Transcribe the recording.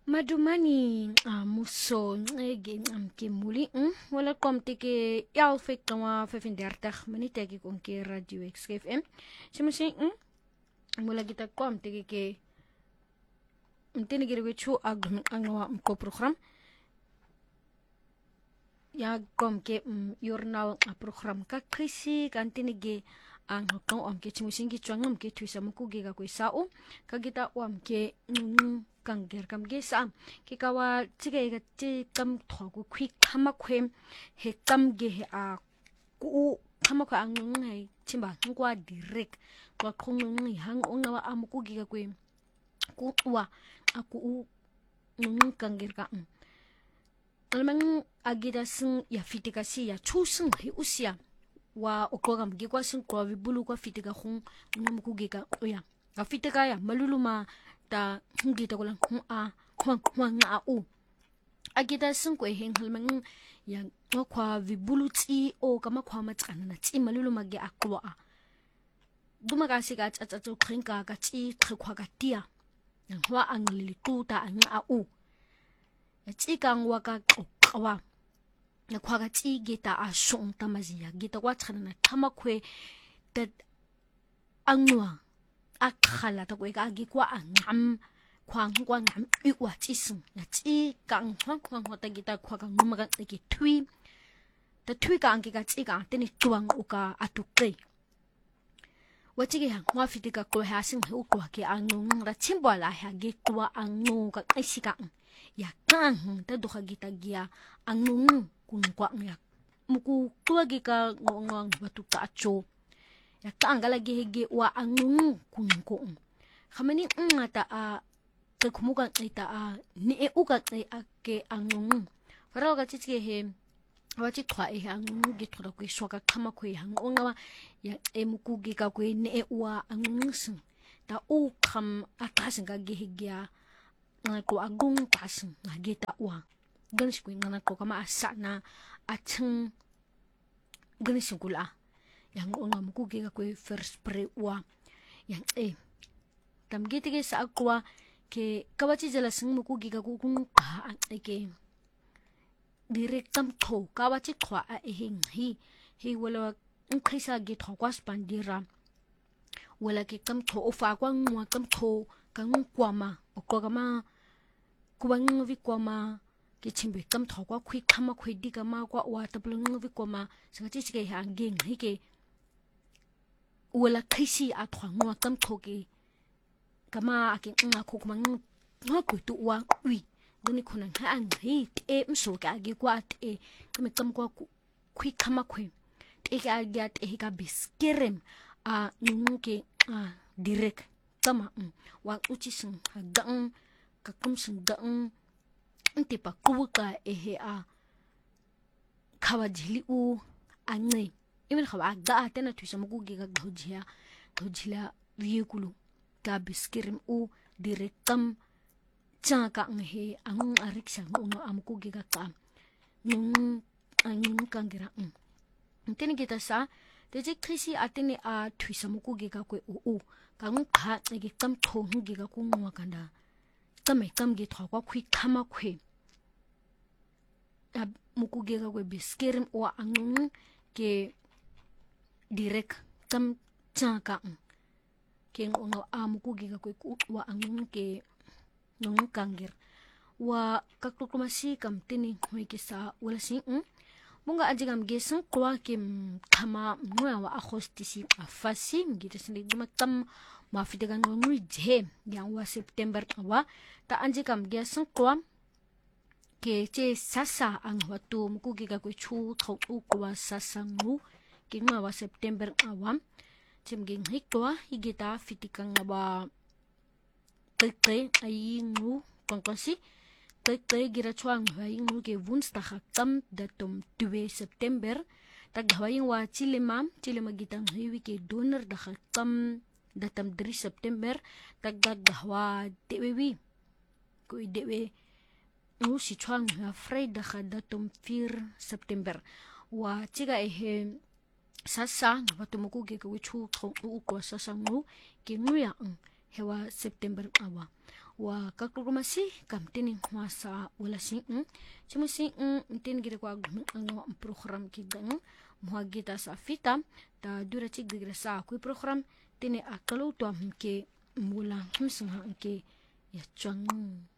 Madumani muso ke muli wala komte ke yalfik tama 35 minute ke kon ke radio XFM simasi wala kita komte ke ntini gere wechu agwa ko program ya kom ke journal program ka krisi kantini ge ang hokong ke chimusin ki chwangam ke tuisa muku ge ka ko sao ka kita ke kang ger kam ge sa ki kawa chige ga chi kam thogu khwi khama khwem he kam ge he a ku khama khwa ang ngai chimba ngwa direct kwa khong ngai hang ong na am ku ge ga kwe ku wa aku kang ger ka almang agida sing ya fitika si ya chusung he usia wa okogam ge kwa sing kwa bulu kwa fitika khong muku ge ka ya ga fitika ya maluluma ta ngita ko lang khwang a u agita sing ko heng halmang ya kwa vibuluti o kama kwa matsana na tsi malulu mage akwa duma ka siga tsa khrinka ka tsi khwa ka tia ngwa angli tuta ang a u tsi kang wa ka kwa na kwa ka tsi gita a shong tamazia gita kwa tsana na tamakwe that angwa akhala ta ko ka gi kwa angam kwang ngam iwa tsisung na tsi kang kwang hota gita kwa ka nguma ka ke thui ta thui ka ang ka tsi ka teni tuang uka atukai wachi ge hang wa fitika ko ha sing hu ko ke angung ra chimbo la ha ge tua angu ka isika ya kang ta do ha gita gia angung kun kwa ya muku tua ge ka ngong batu ka acho ya kang gala ge wa angung kun ko khamani ngata a te khumuka ita a ni e uka ke angung fara ga chi he wachi khwa e angung ge thora ko shoka khama khoi hang onga ya emuku ge ka ko ne wa angung sing ta u kham atasin ga ge gya ko agung tasin na ge ta wa ganshi ko ngana ko kama asana achung ganshi kula yang onga muku ge ka ko first spray wa yang tam ge te sa akwa ke kawachi jala sing muku ge ka ko kung ka ke direct tam tho kawachi khwa a hing hi wala ngkhisa ge tho kwa spandira wala ke kam tho ofa kwa ngwa kam tho kang kwama okogama kubang vi kwama ke chimbe kam tho kwa khwi khama khwi di kama kwa wa tablung vi kwama sangachi chike hangeng hi ke wala khisi a thwa ngwa kam tho ke kama ake nga khokmang ngwa ku tu wa wi gani khona ha ang hi te mso ka ge kwa te kame kam kwa khwi khama khwi te ka ga te ka biskerem a nunke direct kama wa uchi sing gang ka kum sing gang nte pa kuka he a khawa jili u angai even khawa ga tena thuisa muku ge ga dhojila riekulu ka biskerem u direct kam chaka he ang ariksa ngono amku ge ga ka nung kangira nteni kita sa teje krisi atene a thuisa muku ge ga ko u kang kha ge kam thong ge ga ku ngwa kanda kame kam ge thwa kwa khwi khama khwe muku ge ga ko biskerim o angung ke direct kam chaka ke ngono amuku ge ga ko wa angung ke nung kangir wa kaklumasi kam tini khoi ke sa wala si bunga ajigam gesang kwa kim khama ngwa wa akhostisi afasi ngita sini duma tam ma fitigan ngui je yang wa September wa ta anjigam gesang kwa ke che sasa ang watu muku giga ko chu thok u kwa sasa ngu ke ngwa wa September awam chimging hikwa higita fitikang wa te ai ngu pangkasi te gira chuang hai ngu ke vuns ta kham datum 2 September ta gawai wa chilema gitang hiwi ke donor da kham datum 3 September ta gagwa dewi ko dewe ngu si chuang ha Friday da datum 4 September wa chiga he sasa watumuku ke ko chu ko sasa ngu ke ngu ya hewa September awa wa kaklumasi kam tini masa wala sing chimusi tin gire kwa program ki gang muhagita sa fita ta dura chik digre sa ku program tini akalu to ke mula humsinga ke ya chang